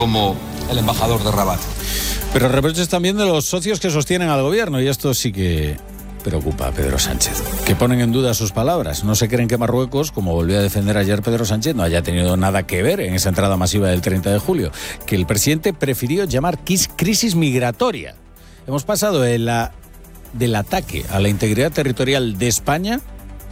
como el embajador de Rabat. Pero reproches también de los socios que sostienen al gobierno, y esto sí que preocupa a Pedro Sánchez, que ponen en duda sus palabras. No se creen que Marruecos, como volvió a defender ayer Pedro Sánchez, no haya tenido nada que ver en esa entrada masiva del 30 de julio, que el presidente prefirió llamar crisis migratoria. Hemos pasado del ataque a la integridad territorial de España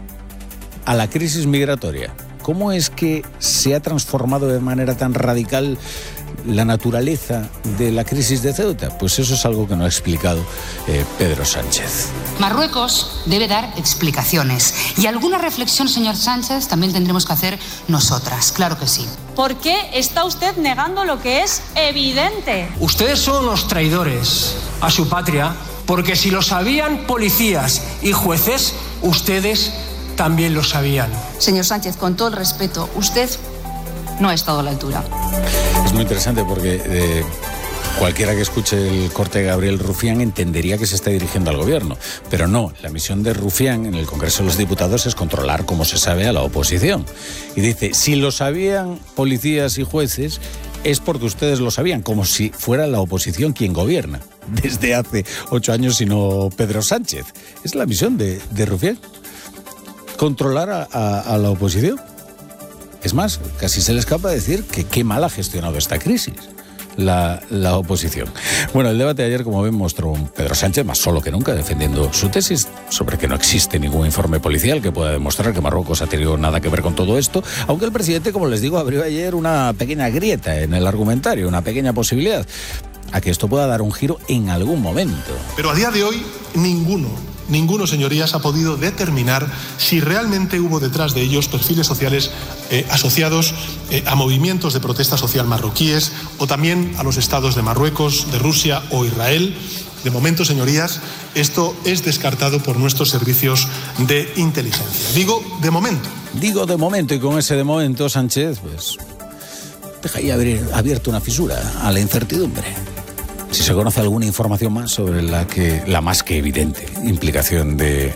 a la crisis migratoria. ¿Cómo es que se ha transformado de manera tan radical la naturaleza de la crisis de Ceuta? Pues eso es algo que no ha explicado Pedro Sánchez. Marruecos debe dar explicaciones. Y alguna reflexión, señor Sánchez, también tendremos que hacer nosotras, claro que sí. ¿Por qué está usted negando lo que es evidente? Ustedes son los traidores a su patria, porque si lo sabían policías y jueces, ustedes también lo sabían. Señor Sánchez, con todo el respeto, usted no ha estado a la altura. Es muy interesante porque cualquiera que escuche el corte de Gabriel Rufián entendería que se está dirigiendo al gobierno, pero no, la misión de Rufián en el Congreso de los Diputados es controlar, como se sabe, a la oposición. Y dice, si lo sabían policías y jueces, es porque ustedes lo sabían, como si fuera la oposición quien gobierna desde hace 8 años y no Pedro Sánchez. Es la misión de Rufián, controlar a la oposición. Es más, casi se le escapa decir que qué mal ha gestionado esta crisis la oposición. Bueno, el debate de ayer, como ven, mostró un Pedro Sánchez más solo que nunca, defendiendo su tesis sobre que no existe ningún informe policial que pueda demostrar que Marruecos ha tenido nada que ver con todo esto, aunque el presidente, como les digo, abrió ayer una pequeña grieta en el argumentario, una pequeña posibilidad a que esto pueda dar un giro en algún momento. Pero a día de hoy, ninguno, señorías, ha podido determinar si realmente hubo detrás de ellos perfiles sociales asociados a movimientos de protesta social marroquíes o también a los estados de Marruecos, de Rusia o Israel. De momento, señorías, esto es descartado por nuestros servicios de inteligencia. Digo de momento, y con ese de momento, Sánchez, pues, deja ahí abierta una fisura a la incertidumbre. Si se conoce alguna información más sobre la más que evidente implicación de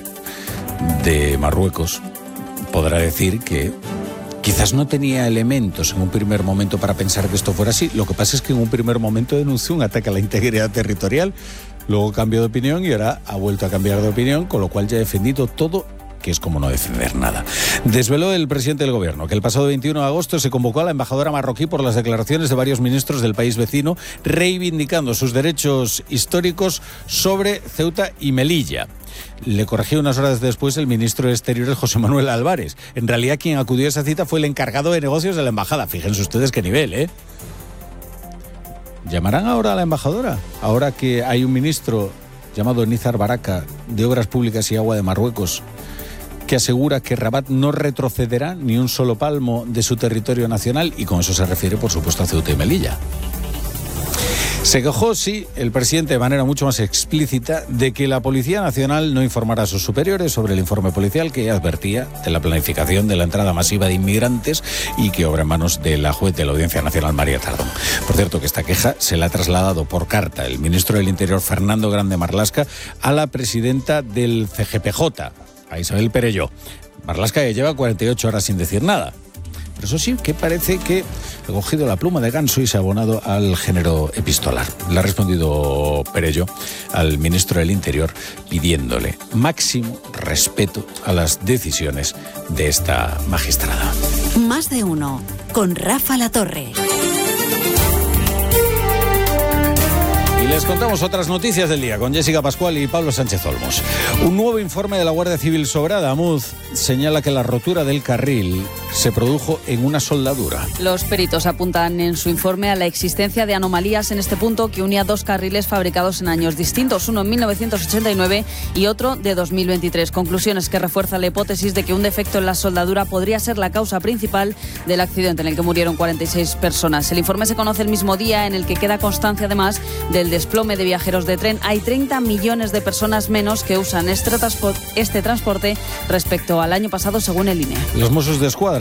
Marruecos, podrá decir que quizás no tenía elementos en un primer momento para pensar que esto fuera así. Lo que pasa es que en un primer momento denunció un ataque a la integridad territorial, luego cambió de opinión y ahora ha vuelto a cambiar de opinión, con lo cual ya ha defendido todo, que es como no defender nada. Desveló el presidente del gobierno que el pasado 21 de agosto se convocó a la embajadora marroquí por las declaraciones de varios ministros del país vecino reivindicando sus derechos históricos sobre Ceuta y Melilla. Le corrigió unas horas después el ministro de Exteriores, José Manuel Álvarez. En realidad, quien acudió a esa cita fue el encargado de negocios de la embajada. Fíjense ustedes qué nivel, ¿eh? ¿Llamarán ahora a la embajadora? Ahora que hay un ministro llamado Nizar Baraka, de Obras Públicas y Agua de Marruecos, que asegura que Rabat no retrocederá ni un solo palmo de su territorio nacional, y con eso se refiere, por supuesto, a Ceuta y Melilla. Se quejó, sí, el presidente de manera mucho más explícita de que la Policía Nacional no informara a sus superiores sobre el informe policial que advertía de la planificación de la entrada masiva de inmigrantes y que obra en manos de la juez de la Audiencia Nacional, María Tardón. Por cierto, que esta queja se la ha trasladado por carta el ministro del Interior, Fernando Grande Marlaska, a la presidenta del CGPJ, a Isabel Perelló. Marlaska ya lleva 48 horas sin decir nada. Pero eso sí, que parece que ha cogido la pluma de ganso y se ha abonado al género epistolar. Le ha respondido Perelló al ministro del Interior pidiéndole máximo respeto a las decisiones de esta magistrada. Más de uno, con Rafa Latorre. Y les contamos otras noticias del día con Jessica Pascual y Pablo Sánchez Olmos. Un nuevo informe de la Guardia Civil sobre Adamuz señala que la rotura del carril se produjo en una soldadura. Los peritos apuntan en su informe a la existencia de anomalías en este punto que unía dos carriles fabricados en años distintos, uno en 1989 y otro de 2023. Conclusiones que refuerzan la hipótesis de que un defecto en la soldadura podría ser la causa principal del accidente en el que murieron 46 personas. El informe se conoce el mismo día en el que queda constancia además del desplome de viajeros de tren. Hay 30 millones de personas menos que usan este transporte respecto al año pasado, según el INE. Los Mossos de Escuadra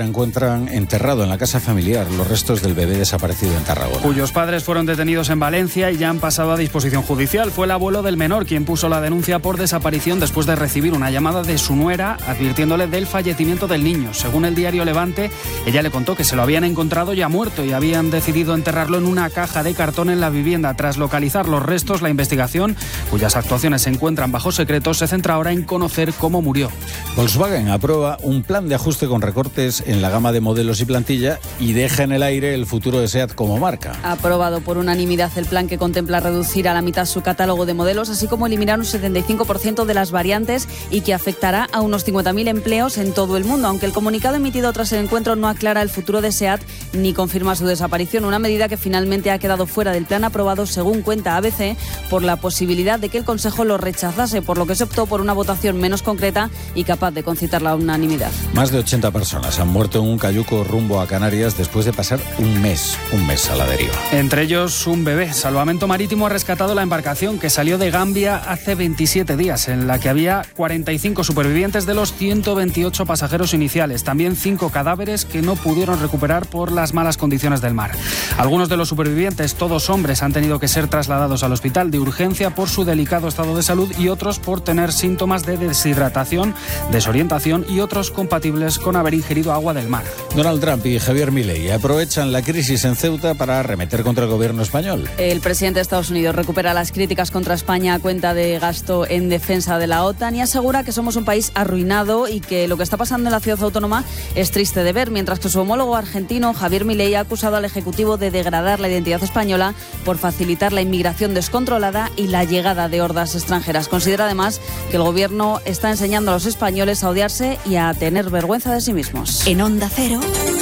padre encuentran enterrado en la casa familiar los restos del bebé desaparecido en Tarragona. Cuyos padres fueron detenidos en Valencia y ya han pasado a disposición judicial. Fue el abuelo del menor quien puso la denuncia por desaparición después de recibir una llamada de su nuera advirtiéndole del fallecimiento del niño. Según el diario Levante, ella le contó que se lo habían encontrado ya muerto y habían decidido enterrarlo en una caja de cartón en la vivienda. Tras localizar los restos, la investigación, cuyas actuaciones se encuentran bajo secreto, se centra ahora en conocer cómo murió. Volkswagen aprueba un plan de ajuste con recortes en la gama de modelos y plantilla y deja en el aire el futuro de SEAT como marca. Aprobado por unanimidad el plan que contempla reducir a la mitad su catálogo de modelos, así como eliminar un 75% de las variantes y que afectará a unos 50.000 empleos en todo el mundo, aunque el comunicado emitido tras el encuentro no aclara el futuro de SEAT ni confirma su desaparición, una medida que finalmente ha quedado fuera del plan aprobado, según cuenta ABC, por la posibilidad de que el Consejo lo rechazase, por lo que se optó por una votación menos concreta y capaz de concitar la unanimidad. Más de 80 personas han muerto en un cayuco rumbo a Canarias después de pasar un mes a la deriva. Entre ellos un bebé. Salvamento Marítimo ha rescatado la embarcación que salió de Gambia hace 27 días, en la que había 45 supervivientes de los 128 pasajeros iniciales. También 5 cadáveres que no pudieron recuperar por las malas condiciones del mar. Algunos de los supervivientes, todos hombres, han tenido que ser trasladados al hospital de urgencia por su delicado estado de salud y otros por tener síntomas de deshidratación, desorientación y otros compatibles con haber ingerido agua del mar. Donald Trump y Javier Milei aprovechan la crisis en Ceuta para arremeter contra el gobierno español. El presidente de Estados Unidos recupera las críticas contra España a cuenta de gasto en defensa de la OTAN y asegura que somos un país arruinado y que lo que está pasando en la ciudad autónoma es triste de ver, mientras que su homólogo argentino, Javier Milei, ha acusado al Ejecutivo de degradar la identidad española por facilitar la inmigración descontrolada y la llegada de hordas extranjeras. Considera además que el gobierno está enseñando a los españoles a odiarse y a tener vergüenza de sí mismos. En Onda Cero,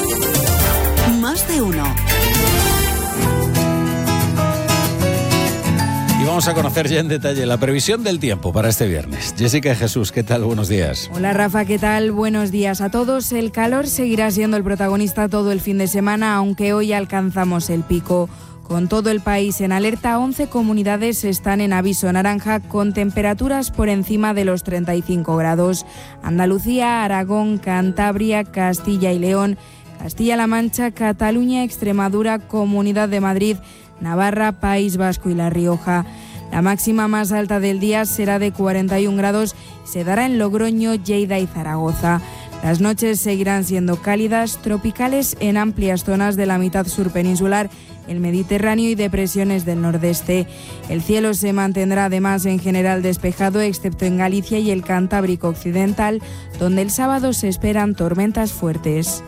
Más de Uno. Y vamos a conocer ya en detalle la previsión del tiempo para este viernes. Jessica y Jesús, ¿qué tal? Buenos días. Hola Rafa, ¿qué tal? Buenos días a todos. El calor seguirá siendo el protagonista todo el fin de semana, aunque hoy alcanzamos el pico. Con todo el país en alerta, 11 comunidades están en aviso naranja con temperaturas por encima de los 35 grados. Andalucía, Aragón, Cantabria, Castilla y León, Castilla-La Mancha, Cataluña, Extremadura, Comunidad de Madrid, Navarra, País Vasco y La Rioja. La máxima más alta del día será de 41 grados y se dará en Logroño, Lleida y Zaragoza. Las noches seguirán siendo cálidas, tropicales en amplias zonas de la mitad sur peninsular, el Mediterráneo y depresiones del nordeste. El cielo se mantendrá además en general despejado, excepto en Galicia y el Cantábrico occidental, donde el sábado se esperan tormentas fuertes.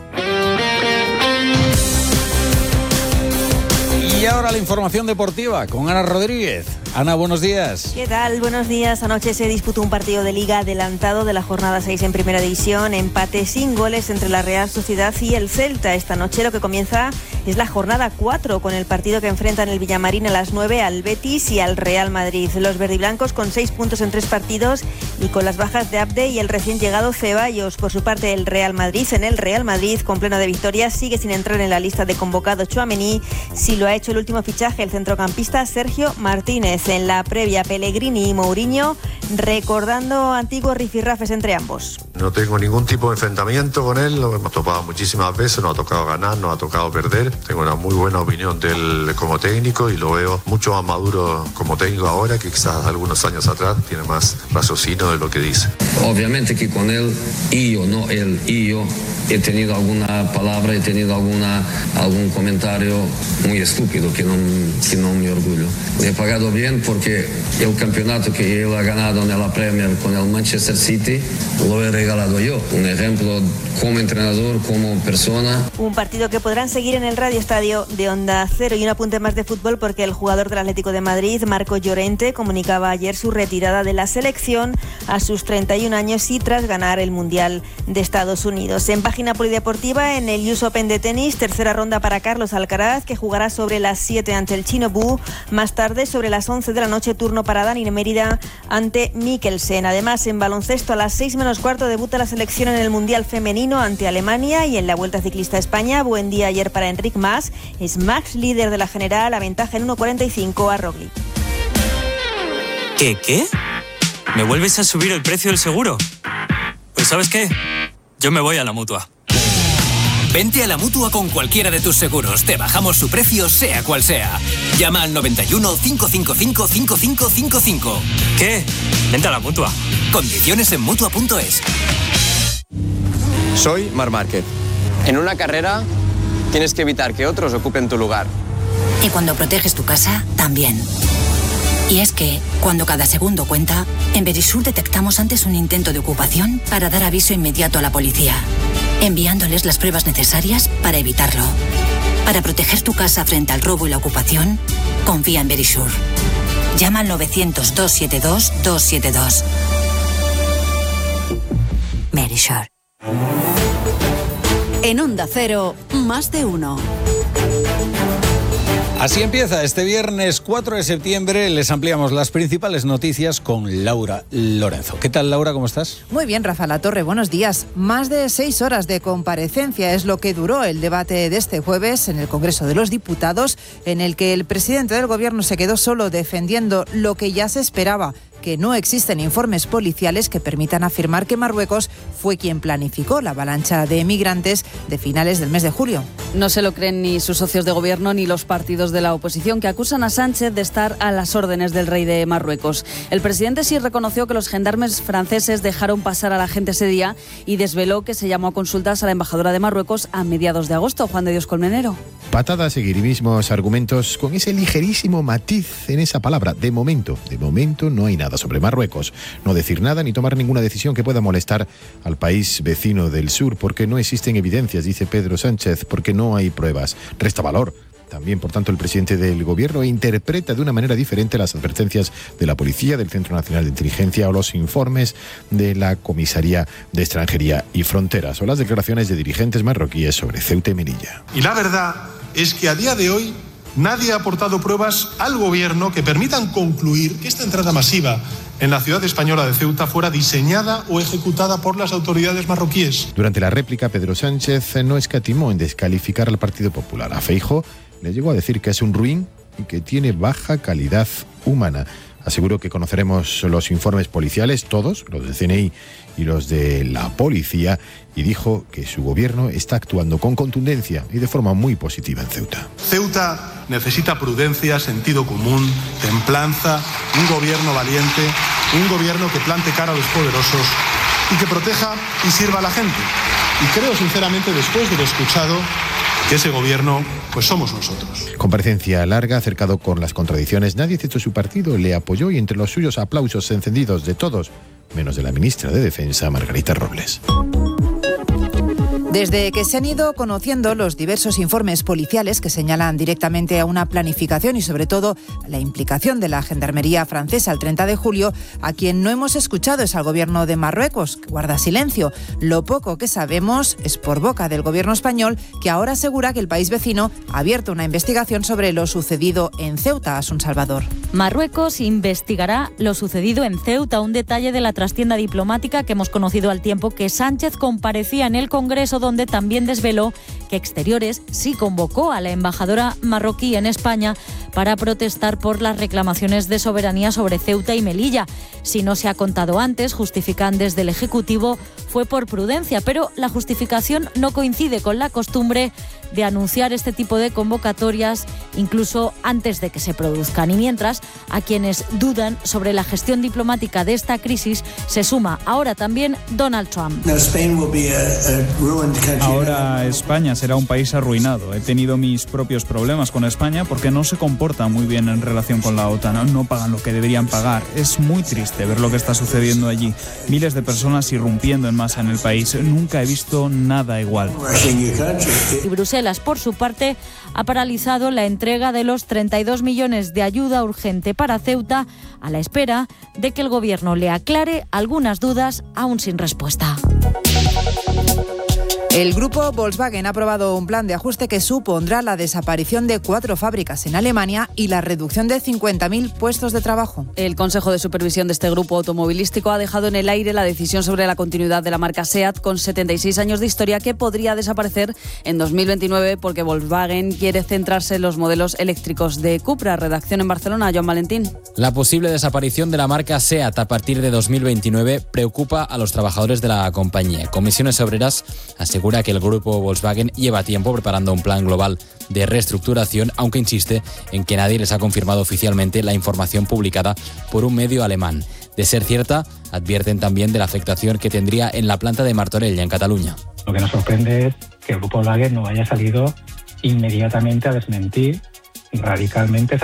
Y ahora la información deportiva con Ana Rodríguez. Ana, buenos días. ¿Qué tal? Buenos días. Anoche se disputó un partido de Liga adelantado de la jornada 6 en Primera División. Empate sin goles entre la Real Sociedad y el Celta. Esta noche lo que comienza es la jornada 4 con el partido que enfrentan el Villamarín a las 9 al Betis y al Real Madrid. Los verdiblancos con 6 puntos en 3 partidos y con las bajas de Abde y el recién llegado Ceballos. Por su parte, el Real Madrid, en el Real Madrid, con pleno de victorias, sigue sin entrar en la lista de convocados Tchouaméni. Sí lo ha hecho el último fichaje, el centrocampista Sergio Martínez. En la previa, Pellegrini y Mourinho recordando antiguos rifirrafes entre ambos. No tengo ningún tipo de enfrentamiento con él, lo hemos topado muchísimas veces, nos ha tocado ganar, nos ha tocado perder. Tengo una muy buena opinión de él como técnico y lo veo mucho más maduro como técnico ahora que quizás algunos años atrás. Tiene más raciocinio de lo que dice. Obviamente que con él, no él, yo he tenido alguna palabra, he tenido algún comentario muy estúpido que no me orgullo. Le he pagado bien porque el campeonato que él ha ganado en la Premier con el Manchester City lo he regalado yo. Un ejemplo como entrenador, como persona. Un partido que podrán seguir en el Radio Estadio de Onda Cero. Y un apunte más de fútbol porque el jugador del Atlético de Madrid, Marco Llorente, comunicaba ayer su retirada de la selección a sus 31 años y tras ganar el Mundial de Estados Unidos. En página polideportiva, en el US Open de tenis, tercera ronda para Carlos Alcaraz, que jugará sobre las 7 ante el chino Bu. Más tarde, sobre las 11 de la noche, turno para Dani Mérida ante Mikkelsen. Además, en baloncesto, a las 6 menos cuarto, debuta la selección en el Mundial Femenino ante Alemania. Y en la Vuelta Ciclista a España, buen día ayer para Enric Mas. Es Max líder de la general, a ventaja en 1.45 a Roglic. ¿Qué? ¿Me vuelves a subir el precio del seguro? Pues ¿sabes qué? Yo me voy a la Mutua. Vente a la Mutua con cualquiera de tus seguros. Te bajamos su precio, sea cual sea. Llama al 91 555 5555. ¿Qué? Vente a la Mutua. Condiciones en Mutua.es. Soy Marc Márquez. En una carrera tienes que evitar que otros ocupen tu lugar. Y cuando proteges tu casa, también. Y es que, cuando cada segundo cuenta, en Verisur detectamos antes un intento de ocupación para dar aviso inmediato a la policía, enviándoles las pruebas necesarias para evitarlo. Para proteger tu casa frente al robo y la ocupación, confía en Verisur. Llama al 900-272-272. Verisur. En Onda Cero, más de uno. Así empieza este viernes 4 de septiembre. Les ampliamos las principales noticias con Laura Lorenzo. ¿Qué tal, Laura? ¿Cómo estás? Muy bien, Rafa Latorre. Buenos días. Más de 6 horas de comparecencia es lo que duró el debate de este jueves en el Congreso de los Diputados, en el que el presidente del Gobierno se quedó solo defendiendo lo que ya se esperaba, que no existen informes policiales que permitan afirmar que Marruecos fue quien planificó la avalancha de migrantes de finales del mes de julio. No se lo creen ni sus socios de gobierno ni los partidos de la oposición, que acusan a Sánchez de estar a las órdenes del rey de Marruecos. El presidente sí reconoció que los gendarmes franceses dejaron pasar a la gente ese día y desveló que se llamó a consultas a la embajadora de Marruecos a mediados de agosto. Juan de Dios Colmenero. Patadas, seguidismos, argumentos con ese ligerísimo matiz en esa palabra. De momento no hay nada sobre Marruecos. No decir nada ni tomar ninguna decisión que pueda molestar al país vecino del sur, porque no existen evidencias, dice Pedro Sánchez, porque no hay pruebas. Resta valor. También, por tanto, el presidente del Gobierno interpreta de una manera diferente las advertencias de la Policía, del Centro Nacional de Inteligencia o los informes de la Comisaría de Extranjería y Fronteras o las declaraciones de dirigentes marroquíes sobre Ceuta y Melilla. Y la verdad es que a día de hoy nadie ha aportado pruebas al Gobierno que permitan concluir que esta entrada masiva en la ciudad española de Ceuta fuera diseñada o ejecutada por las autoridades marroquíes. Durante la réplica, Pedro Sánchez no escatimó en descalificar al Partido Popular. A Feijóo le llegó a decir que es un ruin y que tiene baja calidad humana. Aseguró que conoceremos los informes policiales, todos, los del CNI y los de la policía, y dijo que su gobierno está actuando con contundencia y de forma muy positiva en Ceuta. Ceuta necesita prudencia, sentido común, templanza, un gobierno valiente, un gobierno que plante cara a los poderosos y que proteja y sirva a la gente. Y creo sinceramente, después de lo escuchado, que ese gobierno, pues somos nosotros. Comparecencia larga, acercado con las contradicciones. Nadie excepto su partido le apoyó y entre los suyos aplausos encendidos de todos, menos de la ministra de Defensa, Margarita Robles. Desde que se han ido conociendo los diversos informes policiales que señalan directamente a una planificación y sobre todo la implicación de la Gendarmería francesa el 30 de julio, a quien no hemos escuchado es al gobierno de Marruecos, que guarda silencio. Lo poco que sabemos es por boca del gobierno español, que ahora asegura que el país vecino ha abierto una investigación sobre lo sucedido en Ceuta. Asun Salvador. Marruecos investigará lo sucedido en Ceuta, un detalle de la trastienda diplomática que hemos conocido al tiempo que Sánchez comparecía en el Congreso, donde también desveló que Exteriores sí convocó a la embajadora marroquí en España para protestar por las reclamaciones de soberanía sobre Ceuta y Melilla. Si no se ha contado antes, justifican desde el Ejecutivo, fue por prudencia, pero la justificación no coincide con la costumbre de anunciar este tipo de convocatorias incluso antes de que se produzcan. Y mientras, a quienes dudan sobre la gestión diplomática de esta crisis se suma ahora también Donald Trump. Ahora España será un país arruinado. He tenido mis propios problemas con España porque no se comporta muy bien en relación con la OTAN. No pagan lo que deberían pagar. Es muy triste ver lo que está sucediendo allí. Miles de personas irrumpiendo en masa en el país. Nunca he visto nada igual. Y Bruselas, por su parte, ha paralizado la entrega de los 32 millones de ayuda urgente para Ceuta a la espera de que el gobierno le aclare algunas dudas aún sin respuesta. El grupo Volkswagen ha aprobado un plan de ajuste que supondrá la desaparición de 4 fábricas en Alemania y la reducción de 50.000 puestos de trabajo. El Consejo de Supervisión de este grupo automovilístico ha dejado en el aire la decisión sobre la continuidad de la marca SEAT, con 76 años de historia, que podría desaparecer en 2029 porque Volkswagen quiere centrarse en los modelos eléctricos de Cupra. Redacción en Barcelona, Joan Valentín. La posible desaparición de la marca SEAT a partir de 2029 preocupa a los trabajadores de la compañía. Comisiones Obreras asegura asegura que el grupo Volkswagen lleva tiempo preparando un plan global de reestructuración, aunque insiste en que nadie les ha confirmado oficialmente la información publicada por un medio alemán. De ser cierta, advierten también de la afectación que tendría en la planta de Martorell, en Cataluña. Lo que nos sorprende es que el grupo Volkswagen no haya salido inmediatamente a desmentir radicalmente